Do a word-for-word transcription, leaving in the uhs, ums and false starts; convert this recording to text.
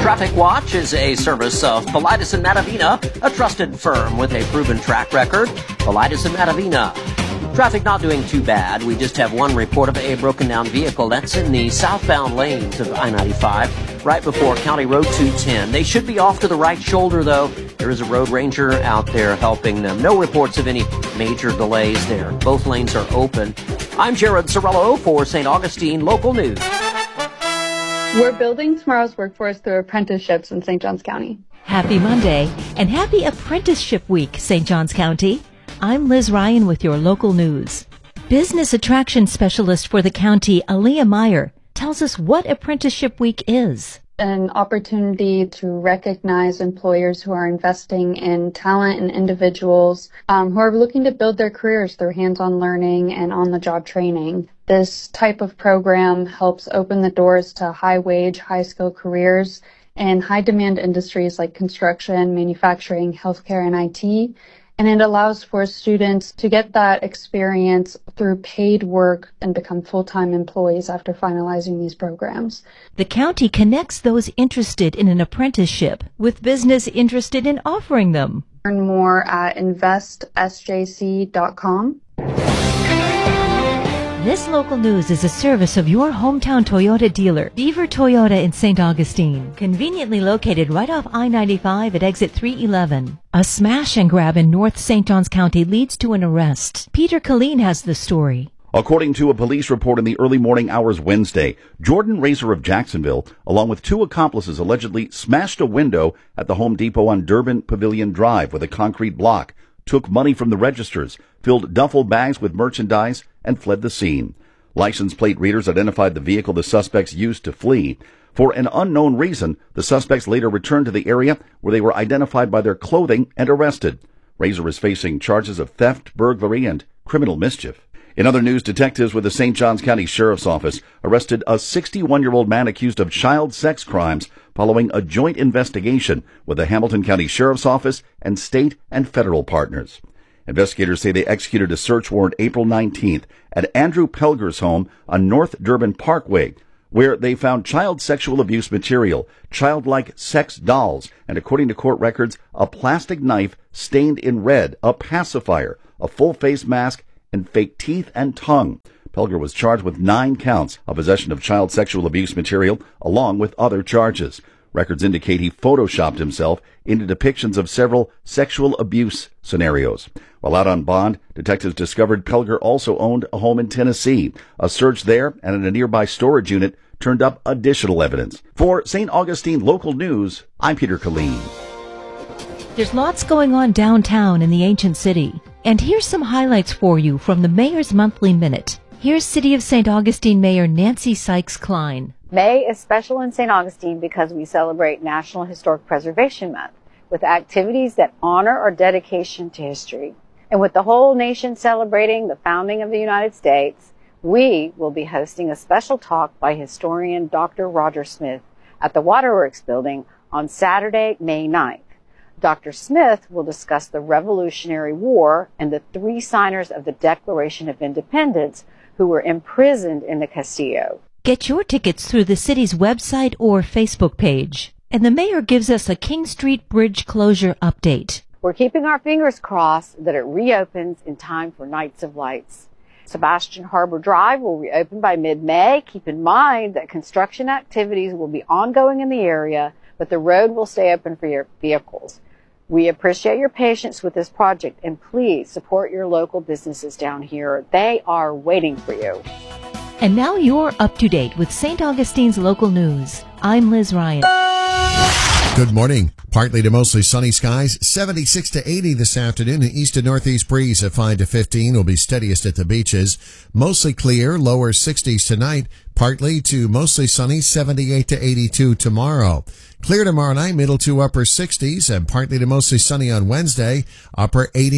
Traffic Watch is a service of Paulides and Matavina, a trusted firm with a proven track record. Paulides and Matavina. Traffic not doing too bad. We just have one report of a broken down vehicle. That's in the southbound lanes of I ninety-five, right before County Road two ten. They should be off to the right shoulder, though. There is a road ranger out there helping them. No reports of any major delays there. Both lanes are open. I'm Jared Sorello for Saint Augustine Local News. We're building tomorrow's workforce through apprenticeships in Saint Johns County. Happy Monday and happy Apprenticeship Week, Saint Johns County. I'm Liz Ryan with your local news. Business attraction specialist for the county, Aaliyah Meyer, tells us what Apprenticeship Week is. An opportunity to recognize employers who are investing in talent and individuals um, who are looking to build their careers through hands-on learning and on-the-job training. This type of program helps open the doors to high-wage, high-skill careers in high-demand industries like construction, manufacturing, healthcare, and I T. And it allows for students to get that experience through paid work and become full-time employees after finalizing these programs. The county connects those interested in an apprenticeship with business interested in offering them. Learn more at invest s j c dot com. This local news is a service of your hometown Toyota dealer, Beaver Toyota in Saint Augustine, conveniently located right off I ninety-five at exit three eleven. A smash and grab in North Saint Johns County leads to an arrest. Peter Colleen has the story. According to a police report in the early morning hours Wednesday, Jordan Razor of Jacksonville, along with two accomplices, allegedly smashed a window at the Home Depot on Durbin Pavilion Drive with a concrete block, took money from the registers, filled duffel bags with merchandise, and fled the scene. License plate readers identified the vehicle the suspects used to flee. For an unknown reason, the suspects later returned to the area where they were identified by their clothing and arrested. Razor is facing charges of theft, burglary, and criminal mischief. In other news, detectives with the Saint Johns County Sheriff's Office arrested a sixty-one-year-old man accused of child sex crimes following a joint investigation with the Hamilton County Sheriff's Office and state and federal partners. Investigators say they executed a search warrant April nineteenth at Andrew Pelger's home on North Durbin Parkway, where they found child sexual abuse material, childlike sex dolls, and according to court records, a plastic knife stained in red, a pacifier, a full face mask, and fake teeth and tongue. Pelger was charged with nine counts of possession of child sexual abuse material, along with other charges. Records indicate he photoshopped himself into depictions of several sexual abuse scenarios. While out on bond, detectives discovered Pelger also owned a home in Tennessee. A search there and in a nearby storage unit turned up additional evidence. For Saint Augustine Local News, I'm Peter Colleen. There's lots going on downtown in the ancient city. And here's some highlights for you from the Mayor's Monthly Minute. Here's City of Saint Augustine Mayor Nancy Sykes-Klein. May is special in Saint Augustine because we celebrate National Historic Preservation Month with activities that honor our dedication to history. And with the whole nation celebrating the founding of the United States, we will be hosting a special talk by historian Doctor Roger Smith at the Waterworks Building on Saturday, May ninth. Doctor Smith will discuss the Revolutionary War and the three signers of the Declaration of Independence who were imprisoned in the Castillo. Get your tickets through the city's website or Facebook page. And the mayor gives us a King Street Bridge closure update. We're keeping our fingers crossed that it reopens in time for Nights of Lights. Sebastian Harbor Drive will reopen by mid-May. Keep in mind that construction activities will be ongoing in the area, but the road will stay open for your vehicles. We appreciate your patience with this project, and please support your local businesses down here. They are waiting for you. And now you're up to date with Saint Augustine's local news. I'm Liz Ryan. Good morning. Partly to mostly sunny skies, seventy-six to eighty this afternoon. An east to northeast breeze at five to fifteen will be steadiest at the beaches. Mostly clear, lower sixties tonight. Partly to mostly sunny, seventy-eight to eighty-two tomorrow. Clear tomorrow night, middle to upper sixties, and partly to mostly sunny on Wednesday, upper eighties.